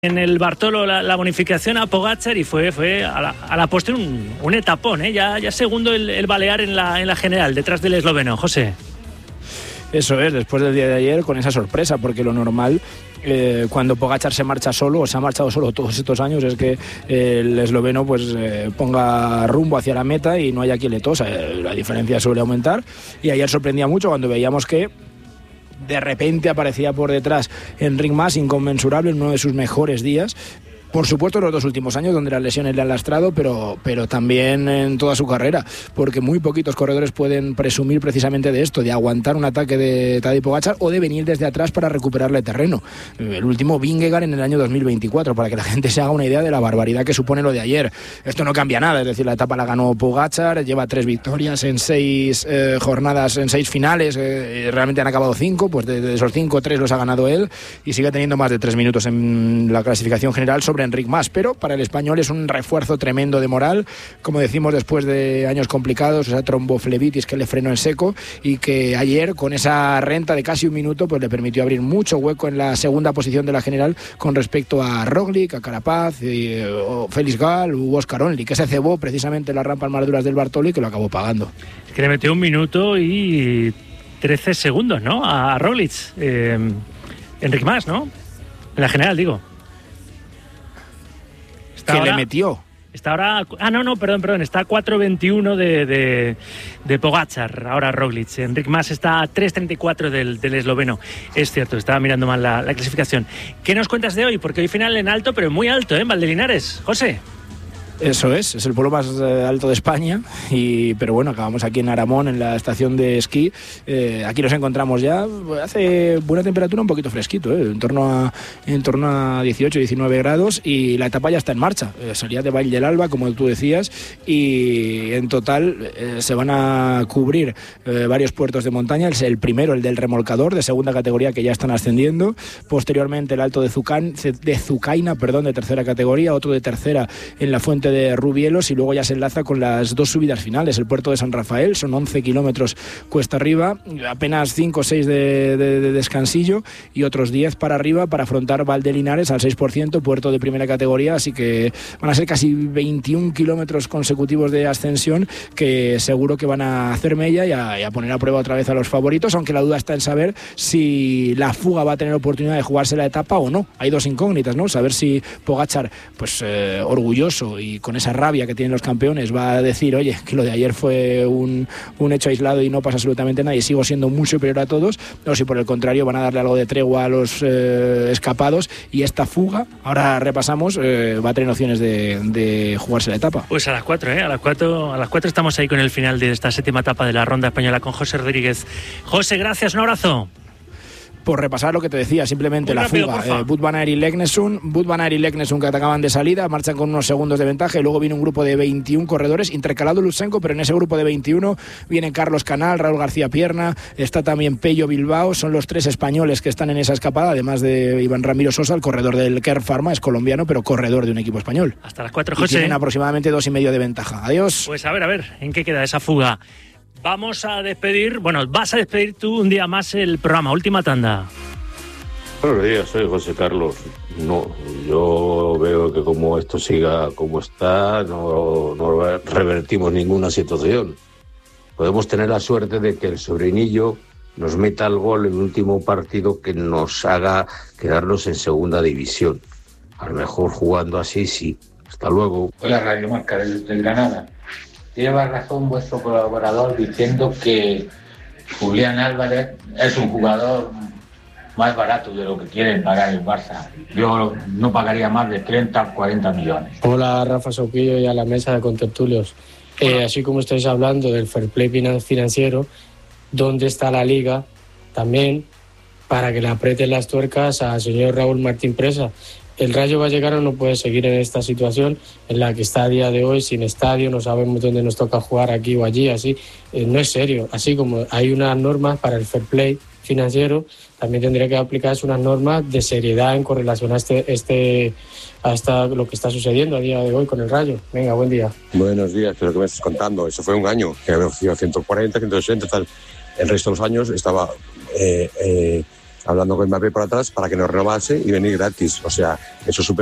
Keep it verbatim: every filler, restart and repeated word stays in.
En el Bartolo la, la bonificación a Pogačar y fue, fue a, la, a la postre un, un etapón, ¿eh? ya, ya segundo el, el Balear en la, en la general, detrás del esloveno. José. Eso es, después del día de ayer con esa sorpresa, porque lo normal eh, cuando Pogačar se marcha solo o se ha marchado solo todos estos años es que eh, el esloveno pues eh, ponga rumbo hacia la meta y no haya quien le tosa. Eh, la diferencia suele aumentar y ayer sorprendía mucho cuando veíamos que de repente aparecía por detrás Enric Mas, inconmensurable en uno de sus mejores días. Por supuesto en los dos últimos años donde las lesiones le han lastrado, pero, pero también en toda su carrera, porque muy poquitos corredores pueden presumir precisamente de esto, de aguantar un ataque de Tadej Pogačar o de venir desde atrás para recuperarle terreno. El último Vingegaard en el año dos mil veinticuatro, para que la gente se haga una idea de la barbaridad que supone lo de ayer. Esto no cambia nada, es decir, la etapa la ganó Pogačar, lleva tres victorias en seis eh, jornadas, en seis finales, eh, realmente han acabado cinco, pues de, de esos cinco, tres los ha ganado él y sigue teniendo más de tres minutos en la clasificación general sobre Enric Mas, pero para el español es un refuerzo tremendo de moral, como decimos, después de años complicados, esa tromboflebitis que le frenó en seco y que ayer con esa renta de casi un minuto pues le permitió abrir mucho hueco en la segunda posición de la general con respecto a Roglic, a Carapaz, y, o Félix Gall u Oscar Only, que se cebó precisamente en las rampas más duras del Bartolo y que lo acabó pagando. Es que le metió un minuto y trece segundos, ¿no? A Roglic, eh, Enric Mas, ¿no? En la general, digo. Que ahora, le metió. Está ahora. Ah, no, no, perdón, perdón. Está a cuatro veintiuno de, de, de Pogačar, ahora Roglic. Enric Mas está a tres treinta y cuatro del, del esloveno. Es cierto, estaba mirando mal la, la clasificación. ¿Qué nos cuentas de hoy? Porque hoy final en alto, pero muy alto, ¿eh? En Valdelinares. José. Eso es, es el pueblo más eh, alto de España, y, pero bueno, acabamos aquí en Aramón, en la estación de esquí. Eh, aquí nos encontramos ya, hace buena temperatura, un poquito fresquito, eh, en, torno a, en torno a dieciocho, diecinueve grados, y la etapa ya está en marcha. Eh, salía de Vall del Alba, como tú decías, y en total eh, se van a cubrir eh, varios puertos de montaña. El, el primero, el del remolcador, de segunda categoría, que ya están ascendiendo. Posteriormente el Alto de, Zucan, de Zucaina, perdón, de tercera categoría, otro de tercera en la Fuente de Rubielos, y luego ya se enlaza con las dos subidas finales. El puerto de San Rafael son once kilómetros cuesta arriba, apenas cinco o seis de, de, de descansillo y otros diez para arriba para afrontar Valdelinares al seis por ciento, puerto de primera categoría, así que van a ser casi veintiún kilómetros consecutivos de ascensión que seguro que van a hacer mella y a, y a poner a prueba otra vez a los favoritos, aunque la duda está en saber si la fuga va a tener oportunidad de jugarse la etapa o no. Hay dos incógnitas, ¿no? Saber si Pogačar, pues eh, orgulloso y con esa rabia que tienen los campeones, va a decir, oye, que lo de ayer fue un, un hecho aislado y no pasa absolutamente nada y sigo siendo muy superior a todos, o si por el contrario van a darle algo de tregua a los eh, escapados, y esta fuga, ahora repasamos, eh, va a tener opciones de, de jugarse la etapa. Pues a las cuatro, ¿eh? A las cuatro, a las cuatro estamos ahí con el final de esta séptima etapa de la Ronda Española con José Rodríguez. José, gracias, un abrazo. Por repasar lo que te decía, simplemente muy la rápido, fuga, eh, Wout van Aert y Leknesund, Wout van Aert y Leknesund que atacaban de salida, marchan con unos segundos de ventaja, y luego viene un grupo de veintiún corredores, intercalado Lutsenko, pero en ese grupo de veintiuno vienen Carlos Canal, Raúl García Pierna, está también Pello Bilbao, son los tres españoles que están en esa escapada, además de Iván Ramiro Sosa, el corredor del Kern Pharma, es colombiano, pero corredor de un equipo español. Hasta las cuatro, José. Y tienen aproximadamente dos y medio de ventaja. Adiós. Pues a ver, a ver, ¿en qué queda esa fuga? Vamos a despedir, bueno, vas a despedir tú un día más el programa, última tanda. Buenos días, soy José Carlos. No, yo veo que como esto siga como está, no, no revertimos ninguna situación. Podemos tener la suerte de que el sobrinillo nos meta el gol en el último partido que nos haga quedarnos en segunda división. A lo mejor jugando así, sí. Hasta luego. Hola, Radio Marca del, del Granada. Lleva razón vuestro colaborador diciendo que Julián Álvarez es un jugador más barato de lo que quieren pagar el Barça. Yo no pagaría más de treinta o cuarenta millones. Hola, Rafa Soquillo y a la mesa de contertulios. Eh, así como estáis hablando del fair play financiero, ¿dónde está la Liga también para que le aprieten las tuercas al señor Raúl Martín Presa? El Rayo Vallecano no puede seguir en esta situación en la que está a día de hoy, sin estadio, no sabemos dónde nos toca jugar, aquí o allí, así. Eh, no es serio. Así como hay unas normas para el fair play financiero, también tendría que aplicarse unas normas de seriedad en correlación a este, este hasta lo que está sucediendo a día de hoy con el Rayo. Venga, buen día. Buenos días, pero que me estás contando, eso fue un año que había ofrecido ciento cuarenta, ciento sesenta, tal. El resto de los años estaba eh, eh, hablando con Mbappé por atrás para que nos renovase y venir gratis. O sea, eso es súper